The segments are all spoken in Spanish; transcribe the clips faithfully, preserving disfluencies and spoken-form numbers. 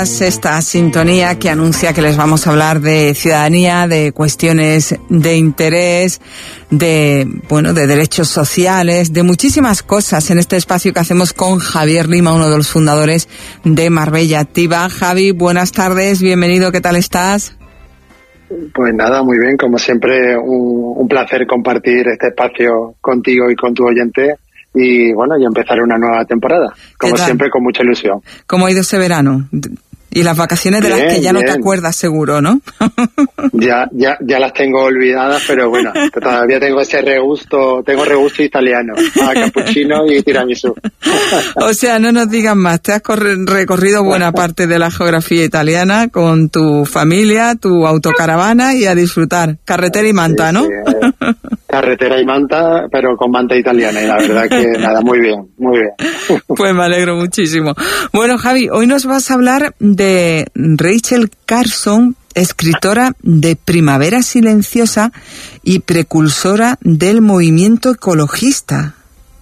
Esta sintonía que anuncia que les vamos a hablar de ciudadanía, de cuestiones de interés, de, bueno, de derechos sociales, de muchísimas cosas en este espacio que hacemos con Javier Lima, uno de los fundadores de Marbella Activa. Javi, buenas tardes, bienvenido, ¿qué tal estás? Pues nada, muy bien, como siempre, un, un placer compartir este espacio contigo y con tu oyente. Y bueno, y empezar una nueva temporada, como siempre, con mucha ilusión. ¿Cómo ha ido ese verano? Y las vacaciones de bien, las que ya bien. No te acuerdas seguro, ¿no? Ya, ya, ya las tengo olvidadas, pero bueno, todavía tengo ese regusto, tengo regusto italiano, a cappuccino y tiramisú. O sea, no nos digas más, te has recorrido buena parte de la geografía italiana con tu familia, tu autocaravana y a disfrutar. Carretera y manta, sí, ¿no? Sí, eh, carretera y manta, pero con manta italiana, y la verdad que nada, muy bien, muy bien. Pues me alegro muchísimo. Bueno, Javi, hoy nos vas a hablar de Rachel Carson, escritora de Primavera Silenciosa y precursora del movimiento ecologista.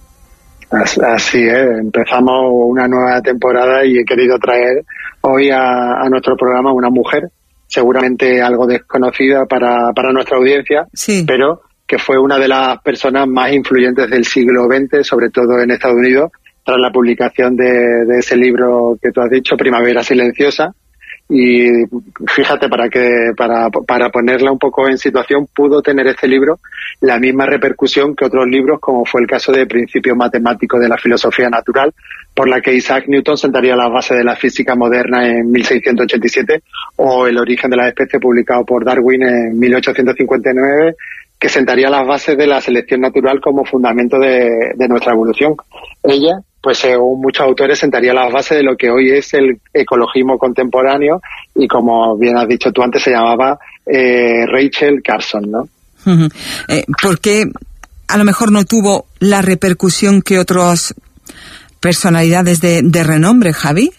Así es, empezamos una nueva temporada y he querido traer hoy a, a nuestro programa una mujer, seguramente algo desconocida para, para nuestra audiencia, sí, pero que fue una de las personas más influyentes del siglo veinte, sobre todo en Estados Unidos, tras la publicación de, de ese libro que tú has dicho, Primavera Silenciosa. Y fíjate, para que para, para ponerla un poco en situación, pudo tener este libro la misma repercusión que otros libros, como fue el caso de Principios Matemáticos de la Filosofía Natural, por la que Isaac Newton sentaría las bases de la física moderna en mil seiscientos ochenta y siete, o El origen de la especie, publicado por Darwin en mil ochocientos cincuenta y nueve, que sentaría las bases de la selección natural como fundamento de, de nuestra evolución. Ella, pues según muchos autores, sentaría las bases de lo que hoy es el ecologismo contemporáneo y, como bien has dicho tú antes, se llamaba eh, Rachel Carson, ¿no? Uh-huh. Eh, ¿Por qué a lo mejor no tuvo la repercusión que otras personalidades de, de renombre, Javi?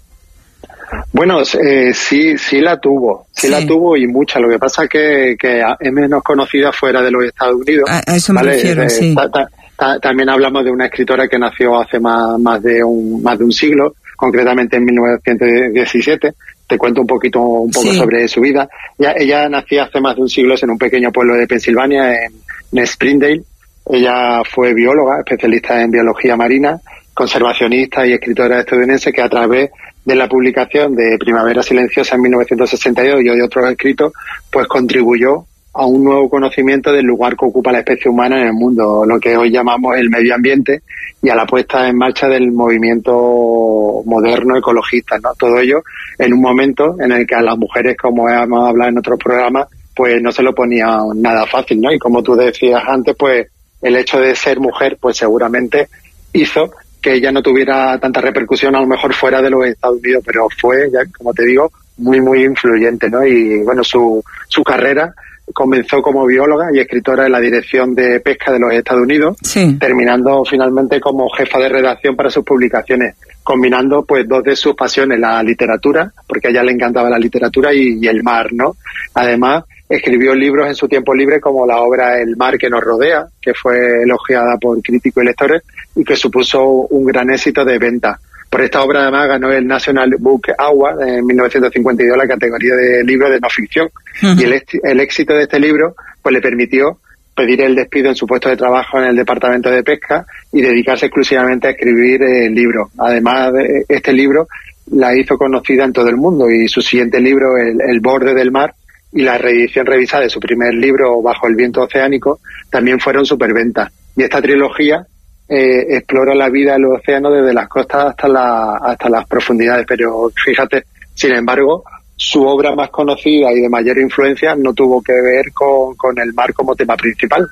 Bueno, eh, sí, sí la tuvo, sí, sí la tuvo y mucha. Lo que pasa es que, que es menos conocida fuera de los Estados Unidos. A, a eso me ¿vale? refiero, eh, sí. Ta, ta, ta, también hablamos de una escritora que nació hace más, más de un, más de un siglo, concretamente en mil novecientos diecisiete. Te cuento un poquito, un poco sí. sobre su vida. Ella, ella nació hace más de un siglo en un pequeño pueblo de Pensilvania, en, en Springdale. Ella fue bióloga, especialista en biología marina, conservacionista y escritora estadounidense, que a través de la publicación de Primavera Silenciosa en mil novecientos sesenta y dos y de otros escritos, pues contribuyó a un nuevo conocimiento del lugar que ocupa la especie humana en el mundo, lo que hoy llamamos el medio ambiente, y a la puesta en marcha del movimiento moderno ecologista, ¿no? Todo ello en un momento en el que a las mujeres, como hemos hablado en otros programas, pues no se lo ponía nada fácil, ¿no? Y como tú decías antes, pues el hecho de ser mujer, pues seguramente hizo que ella no tuviera tanta repercusión a lo mejor fuera de los Estados Unidos, pero fue, ya como te digo, muy, muy influyente, ¿no? Y bueno, su, su carrera comenzó como bióloga y escritora en la Dirección de Pesca de los Estados Unidos, sí, terminando finalmente como jefa de redacción para sus publicaciones, combinando pues dos de sus pasiones, la literatura, porque a ella le encantaba la literatura, y, y el mar, ¿no? Además, escribió libros en su tiempo libre, como la obra El mar que nos rodea, que fue elogiada por críticos y lectores y que supuso un gran éxito de venta. Por esta obra, además, ganó el National Book Award en mil novecientos cincuenta y dos la categoría de libro de no ficción. Uh-huh. Y el, el éxito de este libro pues le permitió pedir el despido en su puesto de trabajo en el Departamento de Pesca y dedicarse exclusivamente a escribir eh, libros. Además, de este libro la hizo conocida en todo el mundo, y su siguiente libro, El, el borde del mar, y la reedición revisada de su primer libro, Bajo el viento oceánico, también fueron superventas. Y esta trilogía eh, explora la vida del océano desde las costas hasta, la, hasta las profundidades. Pero fíjate, sin embargo, su obra más conocida y de mayor influencia no tuvo que ver con, con el mar como tema principal.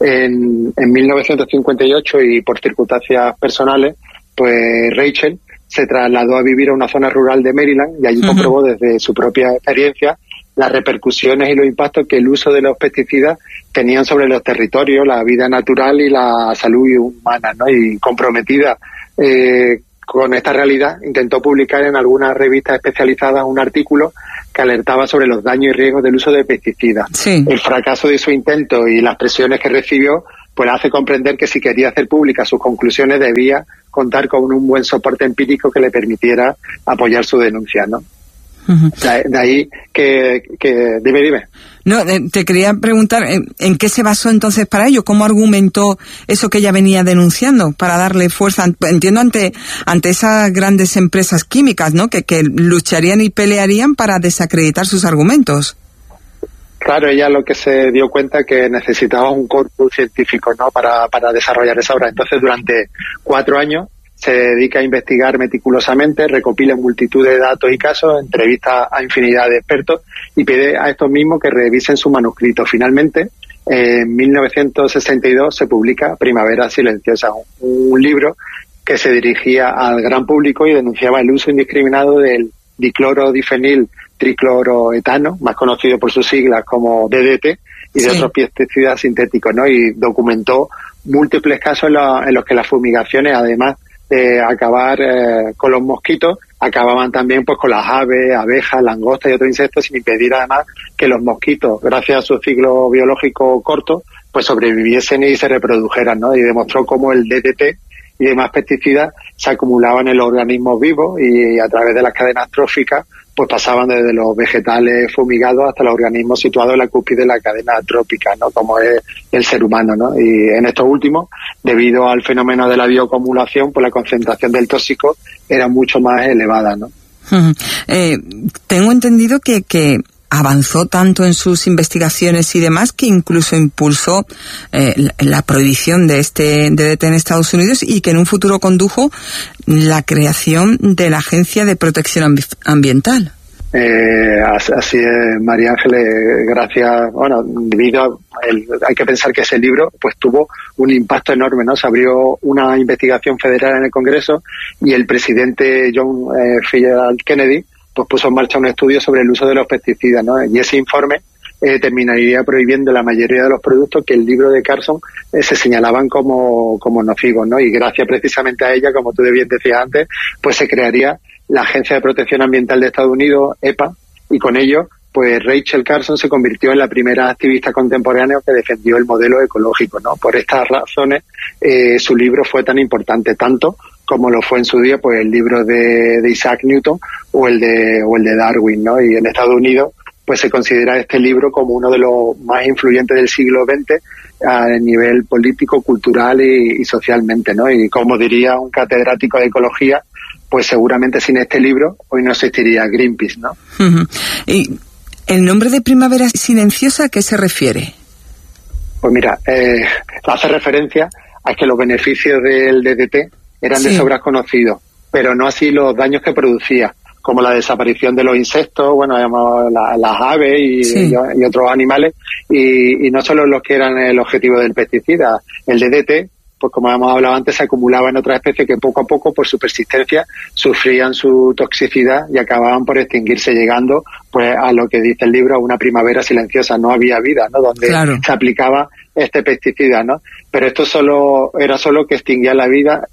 En, en mil novecientos cincuenta y ocho, y por circunstancias personales, pues Rachel se trasladó a vivir a una zona rural de Maryland, y allí uh-huh. comprobó desde su propia experiencia las repercusiones y los impactos que el uso de los pesticidas tenían sobre los territorios, la vida natural y la salud humana, ¿no? Y comprometida eh, con esta realidad, intentó publicar en algunas revistas especializadas un artículo que alertaba sobre los daños y riesgos del uso de pesticidas. Sí. El fracaso de su intento y las presiones que recibió pues hace comprender que si quería hacer públicas sus conclusiones debía contar con un buen soporte empírico que le permitiera apoyar su denuncia, ¿no? Uh-huh. De, de ahí que, que... Dime, dime. No, te quería preguntar, ¿en qué se basó entonces para ello? ¿Cómo argumentó eso que ella venía denunciando para darle fuerza? Entiendo ante ante esas grandes empresas químicas, ¿no? Que, que lucharían y pelearían para desacreditar sus argumentos. Claro, ella lo que se dio cuenta que necesitaba un corpus científico, ¿no? Para, para desarrollar esa obra. Entonces, durante cuatro años se dedica a investigar meticulosamente, recopila multitud de datos y casos, entrevista a infinidad de expertos y pide a estos mismos que revisen su manuscrito. Finalmente, en mil novecientos sesenta y dos se publica Primavera Silenciosa, un, un libro que se dirigía al gran público y denunciaba el uso indiscriminado del diclorodifenil tricloroetano, más conocido por sus siglas como D D T, y de sí. otros pesticidas sintéticos, ¿no? Y documentó múltiples casos en, la, en los que las fumigaciones, además de acabar eh, con los mosquitos, acababan también pues con las aves, abejas, langostas y otros insectos, sin impedir además que los mosquitos, gracias a su ciclo biológico corto, pues sobreviviesen y se reprodujeran, ¿no? Y demostró cómo el D D T y demás pesticidas se acumulaban en los organismos vivos y a través de las cadenas tróficas pues pasaban desde los vegetales fumigados hasta los organismos situados en la cúspide de la cadena trópica, ¿no? Como es el ser humano, ¿no? Y en estos últimos, debido al fenómeno de la bioacumulación, pues la concentración del tóxico era mucho más elevada, ¿no? Uh-huh. Eh, tengo entendido que, que avanzó tanto en sus investigaciones y demás que incluso impulsó eh, la, la prohibición de este D D T en Estados Unidos y que en un futuro condujo la creación de la Agencia de Protección Ambi- Ambiental. Eh, así es, María Ángeles, gracias, bueno, debido a el, hay que pensar que ese libro pues tuvo un impacto enorme, ¿no? Se abrió una investigación federal en el Congreso y el presidente John eh, F. Kennedy pues puso en marcha un estudio sobre el uso de los pesticidas, ¿no? Y ese informe eh, terminaría prohibiendo la mayoría de los productos que el libro de Carson eh, se señalaban como, como nocivos, ¿no? Y gracias precisamente a ella, como tú bien decías antes, pues se crearía la Agencia de Protección Ambiental de Estados Unidos, E P A, y con ello, pues Rachel Carson se convirtió en la primera activista contemporánea que defendió el modelo ecológico, ¿no? Por estas razones, eh, su libro fue tan importante, tanto como lo fue en su día pues el libro de, de Isaac Newton o el de o el de Darwin, ¿no? Y en Estados Unidos pues se considera este libro como uno de los más influyentes del siglo veinte a nivel político, cultural y, y socialmente, ¿no? Y como diría un catedrático de ecología, pues seguramente sin este libro hoy no existiría Greenpeace, ¿no? Uh-huh. Y el nombre de Primavera Silenciosa, ¿a qué se refiere? Pues mira, eh, hace referencia a que los beneficios del D D T eran sí. de sobra conocidos, pero no así los daños que producía, como la desaparición de los insectos, bueno, la, las aves y, sí. y, y otros animales, y, y no solo los que eran el objetivo del pesticida. El D D T, pues como hemos hablado antes, se acumulaba en otras especies que poco a poco, por su persistencia, sufrían su toxicidad y acababan por extinguirse, llegando pues a lo que dice el libro, a una primavera silenciosa. No había vida, ¿no? Donde claro. se aplicaba este pesticida, ¿no? Pero esto solo era solo que extinguía la vida.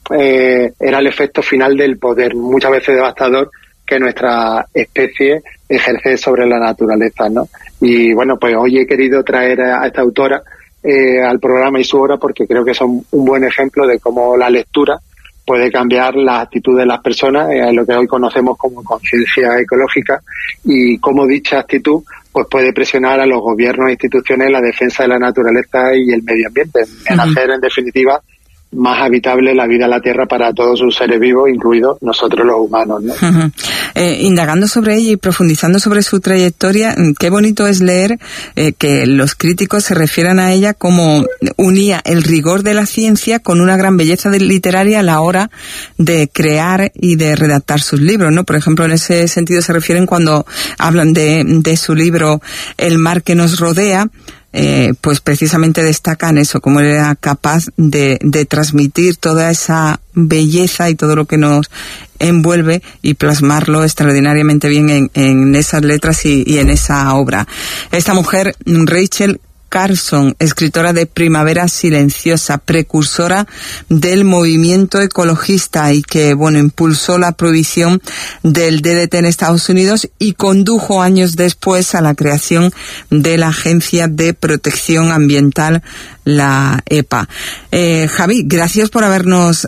Eh, era el efecto final del poder, muchas veces devastador, que nuestra especie ejerce sobre la naturaleza, ¿no? Y bueno, pues hoy he querido traer a esta autora eh, al programa y su obra porque creo que son un buen ejemplo de cómo la lectura puede cambiar la actitud de las personas, eh, lo que hoy conocemos como conciencia ecológica, y cómo dicha actitud pues puede presionar a los gobiernos e instituciones en la defensa de la naturaleza y el medio ambiente, en uh-huh. hacer en definitiva más habitable la vida en la Tierra para todos sus seres vivos, incluidos nosotros los humanos, ¿no? Uh-huh. Eh, indagando sobre ella y profundizando sobre su trayectoria, qué bonito es leer eh, que los críticos se refieran a ella como unía el rigor de la ciencia con una gran belleza de literaria a la hora de crear y de redactar sus libros, ¿no? Por ejemplo, en ese sentido se refieren cuando hablan de, de su libro El mar que nos rodea. Eh, pues precisamente destacan eso, cómo era capaz de, de transmitir toda esa belleza y todo lo que nos envuelve y plasmarlo extraordinariamente bien en, en esas letras y, y en esa obra. Esta mujer, Rachel Carson, escritora de Primavera Silenciosa, precursora del movimiento ecologista y que, bueno, impulsó la prohibición del D D T en Estados Unidos y condujo años después a la creación de la Agencia de Protección Ambiental, la E P A. Eh, Javi, gracias por habernos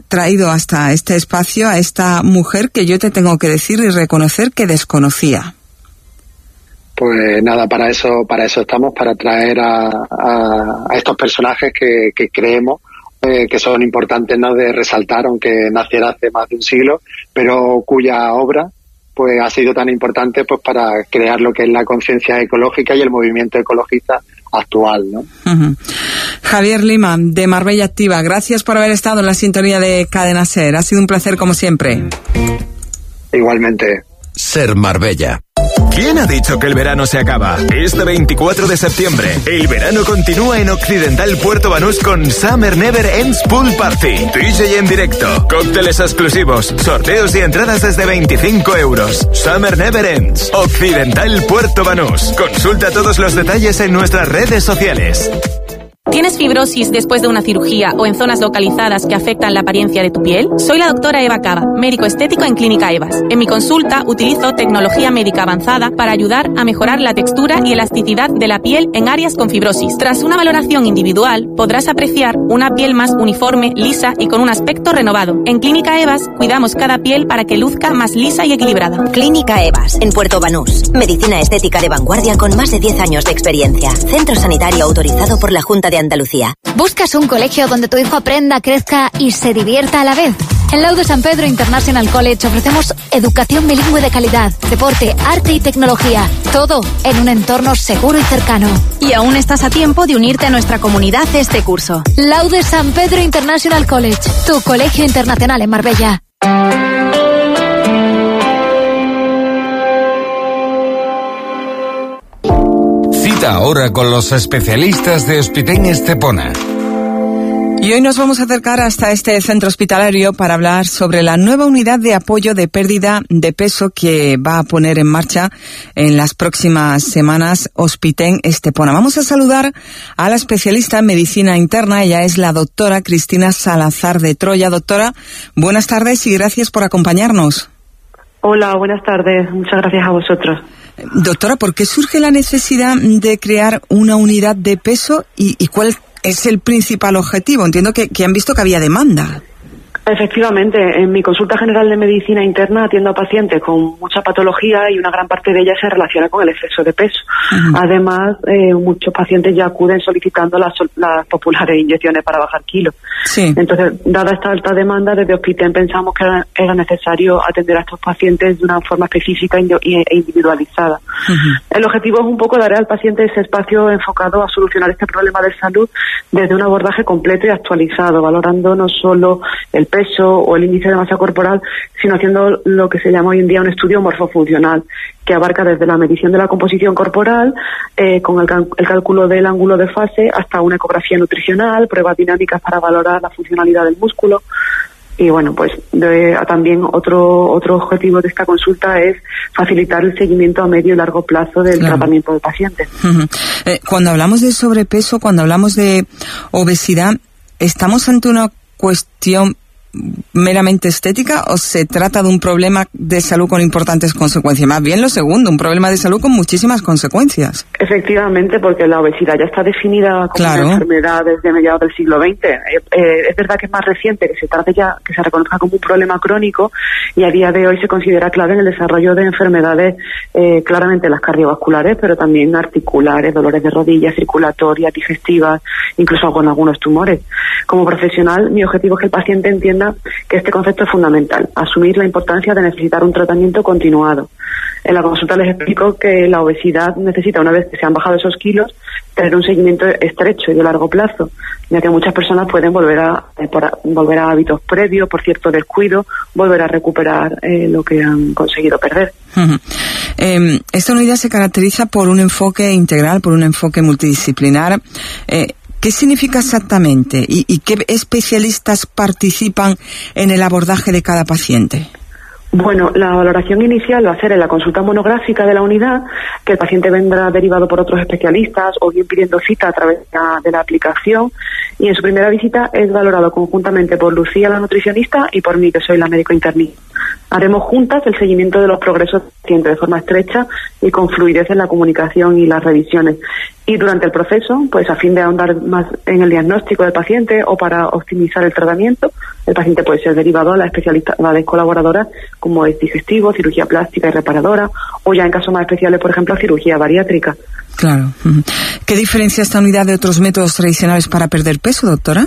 traído hasta este espacio a esta mujer que yo te tengo que decir y reconocer que desconocía? Pues nada, para eso para eso estamos, para traer a, a, a estos personajes que, que creemos eh, que son importantes, ¿no?, de resaltar, aunque naciera hace más de un siglo, pero cuya obra pues ha sido tan importante pues para crear lo que es la conciencia ecológica y el movimiento ecologista actual, ¿no? Uh-huh. Javier Lima, de Marbella Activa, gracias por haber estado en la sintonía de Cadena SER. Ha sido un placer como siempre. Igualmente. SER Marbella. ¿Quién ha dicho que el verano se acaba? Este veinticuatro de septiembre, el verano continúa en Occidental Puerto Banús con Summer Never Ends Pool Party. D J en directo, cócteles exclusivos, sorteos y entradas desde veinticinco euros. Summer Never Ends, Occidental Puerto Banús. Consulta todos los detalles en nuestras redes sociales. ¿Tienes fibrosis después de una cirugía o en zonas localizadas que afectan la apariencia de tu piel? Soy la doctora Eva Cava, médico estético en Clínica Evas. En mi consulta utilizo tecnología médica avanzada para ayudar a mejorar la textura y elasticidad de la piel en áreas con fibrosis. Tras una valoración individual, podrás apreciar una piel más uniforme, lisa y con un aspecto renovado. En Clínica Evas cuidamos cada piel para que luzca más lisa y equilibrada. Clínica Evas, en Puerto Banús. Medicina estética de vanguardia con más de diez años de experiencia. Centro sanitario autorizado por la Junta de Andalucía. ¿Buscas un colegio donde tu hijo aprenda, crezca y se divierta a la vez? En Laude San Pedro International College ofrecemos educación bilingüe de calidad, deporte, arte y tecnología. Todo en un entorno seguro y cercano. Y aún estás a tiempo de unirte a nuestra comunidad este curso. Laude San Pedro International College, tu colegio internacional en Marbella. Cita ahora con los especialistas de Hospitén Estepona. Y hoy nos vamos a acercar hasta este centro hospitalario para hablar sobre la nueva unidad de apoyo de pérdida de peso que va a poner en marcha en las próximas semanas Hospitén Estepona. Vamos a saludar a la especialista en medicina interna. Ella es la doctora Cristina Salazar de Troya. Doctora, buenas tardes y gracias por acompañarnos. Hola, buenas tardes. Muchas gracias a vosotros. Doctora, ¿por qué surge la necesidad de crear una unidad de peso y, y cuál es el principal objetivo? Entiendo que, que han visto que había demanda. Efectivamente, en mi consulta general de medicina interna atiendo a pacientes con mucha patología y una gran parte de ellas se relaciona con el exceso de peso. Uh-huh. Además, eh, muchos pacientes ya acuden solicitando las, las populares inyecciones para bajar kilos. Sí. Entonces, dada esta alta demanda, desde Hospitén pensamos que era, era necesario atender a estos pacientes de una forma específica e individualizada. Uh-huh. El objetivo es un poco dar al paciente ese espacio enfocado a solucionar este problema de salud desde un abordaje completo y actualizado, valorando no solo el peso o el índice de masa corporal, sino haciendo lo que se llama hoy en día un estudio morfofuncional, que abarca desde la medición de la composición corporal, eh, con el, cal- el cálculo del ángulo de fase, hasta una ecografía nutricional, pruebas dinámicas para valorar la funcionalidad del músculo. Y bueno, pues de, también otro otro objetivo de esta consulta es facilitar el seguimiento a medio y largo plazo del claro. tratamiento del paciente. Uh-huh. Eh, cuando hablamos de sobrepeso, cuando hablamos de obesidad, ¿estamos ante una cuestión meramente estética o se trata de un problema de salud con importantes consecuencias? Más bien lo segundo, un problema de salud con muchísimas consecuencias. Efectivamente, porque la obesidad ya está definida como claro. una enfermedad desde mediados del siglo veinte. Eh, eh, es verdad que es más reciente que se trate ya, que se reconozca como un problema crónico, y a día de hoy se considera clave en el desarrollo de enfermedades, eh, claramente las cardiovasculares, pero también articulares, dolores de rodillas, circulatorias, digestivas, incluso con algunos tumores. Como profesional, mi objetivo es que el paciente entienda que este concepto es fundamental, asumir la importancia de necesitar un tratamiento continuado. En la consulta les explico que la obesidad necesita, una vez que se han bajado esos kilos, tener un seguimiento estrecho y de largo plazo, ya que muchas personas pueden volver a, eh, por, a volver a hábitos previos, por cierto descuido, volver a recuperar eh, lo que han conseguido perder. Uh-huh. Eh, esta unidad se caracteriza por un enfoque integral, por un enfoque multidisciplinar. Eh, ¿Qué significa exactamente y, y qué especialistas participan en el abordaje de cada paciente? Bueno, la valoración inicial va a ser en la consulta monográfica de la unidad, que el paciente vendrá derivado por otros especialistas o bien pidiendo cita a través de la, de la aplicación, y en su primera visita es valorado conjuntamente por Lucía, la nutricionista, y por mí, que soy la médico internista. Haremos juntas el seguimiento de los progresos del paciente de forma estrecha y con fluidez en la comunicación y las revisiones. Y durante el proceso, pues a fin de ahondar más en el diagnóstico del paciente o para optimizar el tratamiento, el paciente puede ser derivado a la especialidades colaboradoras como es digestivo, cirugía plástica y reparadora, o ya en casos más especiales, por ejemplo, cirugía bariátrica. Claro. ¿Qué diferencia esta unidad de otros métodos tradicionales para perder peso, doctora?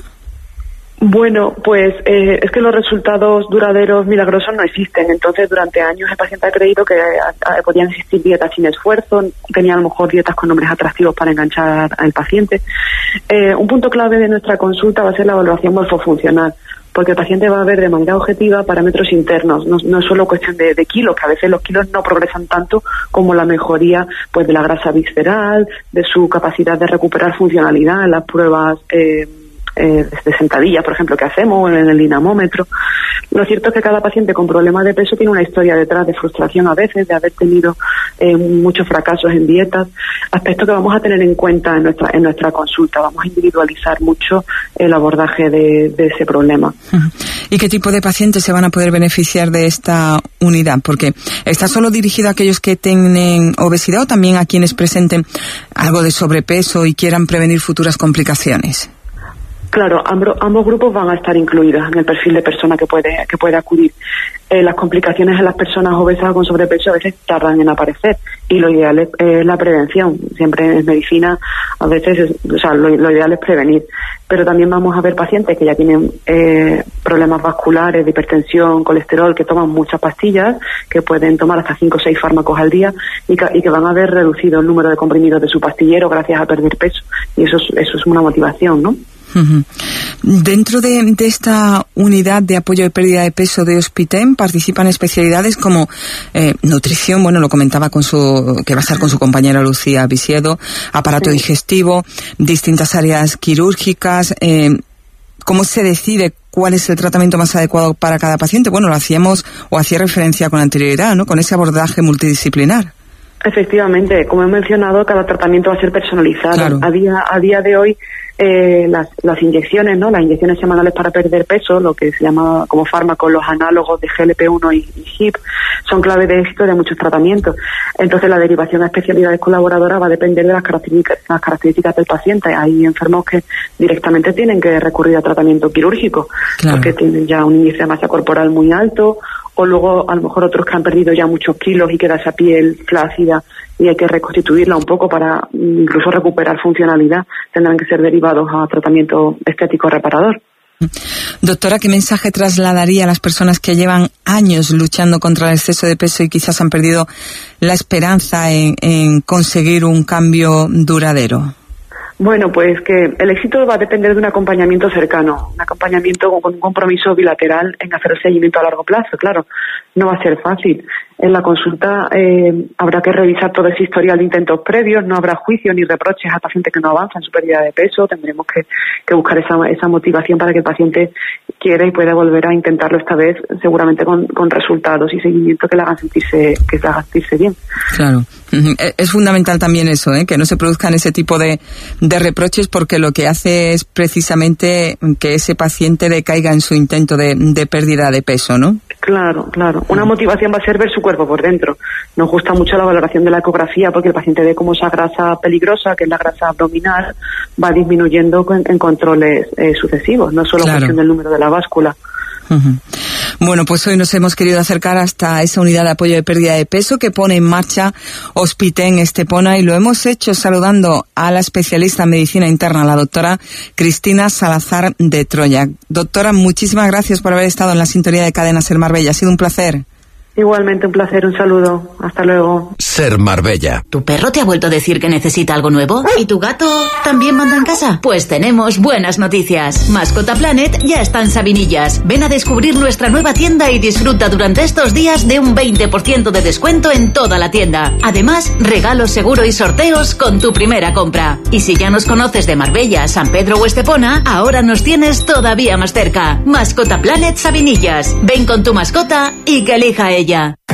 Bueno, pues eh, es que los resultados duraderos milagrosos no existen. Entonces, durante años el paciente ha creído que a, a, podían existir dietas sin esfuerzo, tenía a lo mejor dietas con nombres atractivos para enganchar al paciente. Eh, un punto clave de nuestra consulta va a ser la evaluación morfofuncional, porque el paciente va a ver de manera objetiva parámetros internos, no, no es solo cuestión de, de kilos, que a veces los kilos no progresan tanto como la mejoría pues de la grasa visceral, de su capacidad de recuperar funcionalidad en las pruebas eh, Eh, de sentadilla, por ejemplo, que hacemos en el dinamómetro. Lo cierto es que cada paciente con problemas de peso tiene una historia detrás de frustración a veces, de haber tenido eh, muchos fracasos en dietas, aspecto que vamos a tener en cuenta en nuestra en nuestra consulta. Vamos a individualizar mucho el abordaje de, de ese problema. ¿Y qué tipo de pacientes se van a poder beneficiar de esta unidad? Porque está solo dirigido a aquellos que tienen obesidad o también a quienes presenten algo de sobrepeso y quieran prevenir futuras complicaciones. Claro, ambos, ambos grupos van a estar incluidos en el perfil de persona que puede que puede acudir. Eh, las complicaciones en las personas obesas con sobrepeso a veces tardan en aparecer y lo ideal es eh, la prevención. Siempre en medicina a veces, es, o sea, lo, lo ideal es prevenir. Pero también vamos a ver pacientes que ya tienen eh, problemas vasculares, de hipertensión, colesterol, que toman muchas pastillas, que pueden tomar hasta cinco o seis fármacos al día y que, y que van a haber reducido el número de comprimidos de su pastillero gracias a perder peso. Y eso es, eso es una motivación, ¿no? Uh-huh. Dentro de, de esta unidad de apoyo de pérdida de peso de Hospiten participan especialidades como eh, nutrición, bueno, lo comentaba con su que va a estar con su compañera Lucía Visiedo, aparato sí. digestivo, distintas áreas quirúrgicas. Eh, ¿Cómo se decide cuál es el tratamiento más adecuado para cada paciente? Bueno, lo hacíamos o hacía referencia con anterioridad, ¿no? Con ese abordaje multidisciplinar. Efectivamente, como he mencionado, cada tratamiento va a ser personalizado. Claro. A día a día de hoy eh, las, las inyecciones, ¿no? Las inyecciones semanales para perder peso, lo que se llama como fármacos, los análogos de G L P uno y, y G I P, son clave de éxito de muchos tratamientos. Entonces la derivación a especialidades colaboradoras va a depender de las características, las características del paciente. Hay enfermos que directamente tienen que recurrir a tratamiento quirúrgico, claro, porque tienen ya un índice de masa corporal muy alto, o luego a lo mejor otros que han perdido ya muchos kilos y queda esa piel flácida y hay que reconstituirla un poco para incluso recuperar funcionalidad, tendrán que ser derivados a tratamiento estético reparador. Doctora, ¿qué mensaje trasladaría a las personas que llevan años luchando contra el exceso de peso y quizás han perdido la esperanza en, en conseguir un cambio duradero? Bueno, pues que el éxito va a depender de un acompañamiento cercano, un acompañamiento con un compromiso bilateral en hacer el seguimiento a largo plazo. Claro, no va a ser fácil. En la consulta eh, habrá que revisar todo ese historial de intentos previos, no habrá juicio ni reproches al paciente que no avanza en su pérdida de peso. Tendremos que, que buscar esa, esa motivación para que el paciente quiera y pueda volver a intentarlo esta vez, seguramente con, con resultados y seguimiento que le hagan sentirse, que le hagan sentirse bien. Claro. Es fundamental también eso, ¿eh? Que no se produzcan ese tipo de, de reproches, porque lo que hace es precisamente que ese paciente decaiga en su intento de, de pérdida de peso, ¿no? Claro, claro. Una motivación va a ser ver su cuerpo por dentro. Nos gusta mucho la valoración de la ecografía porque el paciente ve cómo esa grasa peligrosa, que es la grasa abdominal, va disminuyendo en, en controles eh, sucesivos, no solo claro, cuestión del número de la báscula. Uh-huh. Bueno, pues hoy nos hemos querido acercar hasta esa unidad de apoyo de pérdida de peso que pone en marcha Hospiten Estepona, y lo hemos hecho saludando a la especialista en medicina interna, la doctora Cristina Salazar de Troya. Doctora, muchísimas gracias por haber estado en la sintonía de Cadena Ser Marbella. Ha sido un placer. Igualmente, un placer, un saludo. Hasta luego. Ser Marbella. ¿Tu perro te ha vuelto a decir que necesita algo nuevo? ¿Y tu gato también manda en casa? Pues tenemos buenas noticias. Mascota Planet ya está en Sabinillas. Ven a descubrir nuestra nueva tienda y disfruta durante estos días de un veinte por ciento de descuento en toda la tienda. Además, regalos seguro y sorteos con tu primera compra. Y si ya nos conoces de Marbella, San Pedro o Estepona, ahora nos tienes todavía más cerca. Mascota Planet Sabinillas. Ven con tu mascota y que elija ella.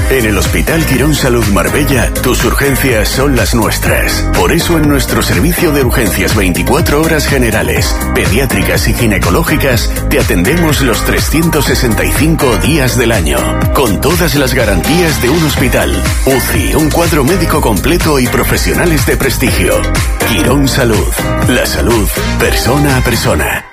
En el Hospital Quirón Salud Marbella, tus urgencias son las nuestras. Por eso en nuestro servicio de urgencias veinticuatro horas generales, pediátricas y ginecológicas, te atendemos los trescientos sesenta y cinco días del año, con todas las garantías de un hospital. U C I, un cuadro médico completo y profesionales de prestigio. Quirón Salud. La salud, persona a persona.